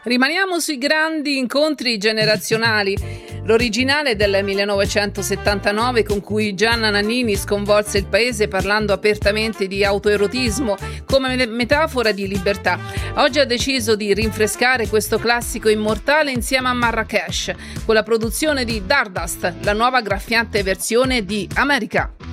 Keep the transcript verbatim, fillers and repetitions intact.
Rimaniamo sui grandi incontri generazionali. L'originale del millenovecentosettantanove con cui Gianna Nannini sconvolse il paese parlando apertamente di autoerotismo come metafora di libertà. Oggi ha deciso di rinfrescare questo classico immortale insieme a Marrakesh con la produzione di Dardust, la nuova graffiante versione di America.